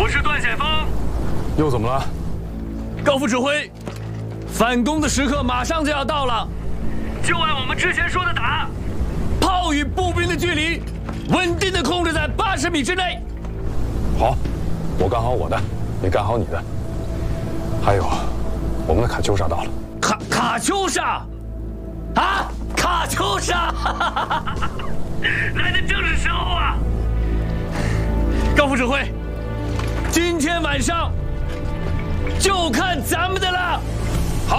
我是段显峰。 又怎么了？ 高副指挥，反攻的时刻马上就要到了，就按我们之前说的打，炮与步兵的距离稳定的控制在80米之内。 好，我干好我的，你干好你的。还有，我们的卡秋莎到了。 卡秋莎，啊，卡秋莎，来的正是时候啊！高副指挥，今天晚上就看咱们的了。